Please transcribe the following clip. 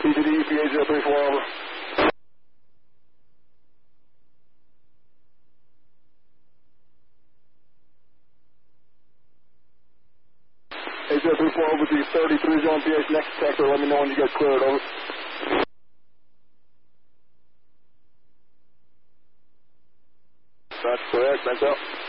BGD, EPA 034, over. 8034 over the 33 zone PH next detector. Let me know when you get cleared, over. That's correct, that's up.